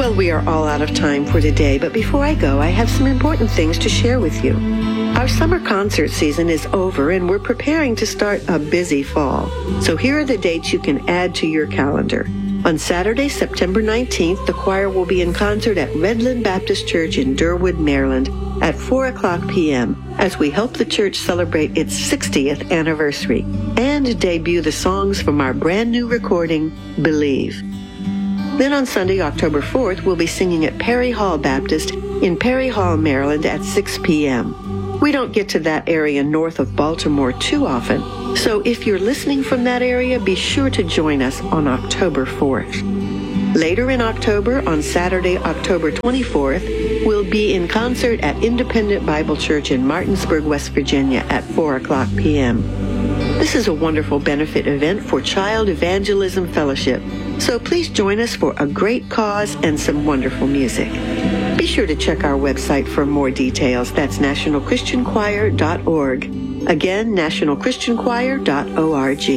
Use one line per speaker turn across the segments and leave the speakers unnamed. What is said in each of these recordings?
Well, we are all out of time for today, but before I go, I have some important things to share with you. Our summer concert season is over, and we're preparing to start a busy fall. So here are the dates you can add to your calendar. On Saturday, September 19th, the choir will be in concert at Redland Baptist Church in Durwood, Maryland at 4 o'clock p.m. as we help the church celebrate its 60th anniversary and debut the songs from our brand new recording, Believe. Then on Sunday, October 4th, we'll be singing at Perry Hall Baptist in Perry Hall, Maryland at 6 p.m. We don't get to that area north of Baltimore too often, so if you're listening from that area, be sure to join us on October 4th. Later in October, on Saturday, October 24th, we'll be in concert at Independent Bible Church in Martinsburg, West Virginia at 4 o'clock p.m. This is a wonderful benefit event for Child Evangelism Fellowship, so please join us for a great cause and some wonderful music. Be sure to check our website for more details. That's nationalchristianchoir.org. Again, nationalchristianchoir.org.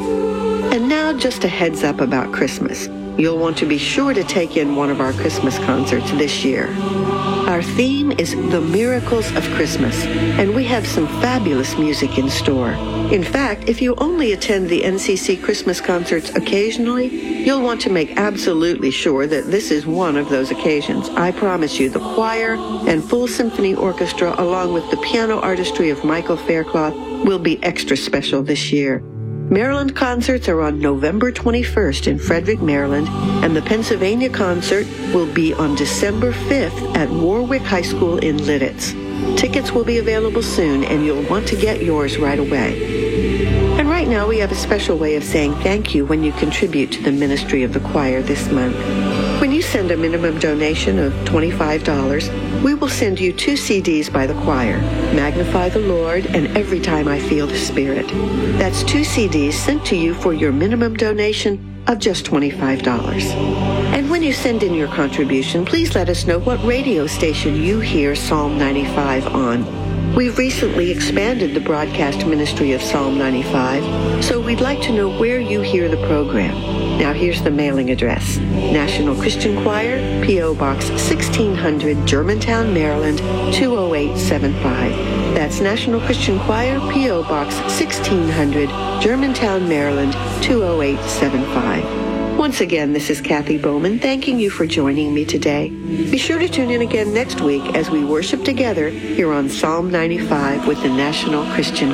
And now just a heads up about Christmas. You'll want to be sure to take in one of our Christmas concerts this year. Our theme is The Miracles of Christmas, and we have some fabulous music in store. In fact, if you only attend the NCC Christmas concerts occasionally, you'll want to make absolutely sure that this is one of those occasions. I promise you, the choir and full symphony orchestra, along with the piano artistry of Michael Faircloth, will be extra special this year. Maryland concerts are on November 21st in Frederick, Maryland, and the Pennsylvania concert will be on December 5th at Warwick High School in Lidditz. Tickets will be available soon, and you'll want to get yours right away. And right now, we have a special way of saying thank you when you contribute to the ministry of the choir this month. When you send a minimum donation of $25, we will send you 2 CDs by the choir, Magnify the Lord and Every Time I Feel the Spirit. That's 2 CDs sent to you for your minimum donation of just $25. And when you send in your contribution, please let us know what radio station you hear Psalm 95 on. We've recently expanded the broadcast ministry of Psalm 95, so we'd like to know where you hear the program. Now here's the mailing address. National Christian Choir, P.O. Box 1600, Germantown, Maryland, 20875. That's National Christian Choir, P.O. Box 1600, Germantown, Maryland, 20875. Once again, this is Kathy Bowman, thanking you for joining me today. Be sure to tune in again next week as we worship together here on Psalm 95 with the National Christian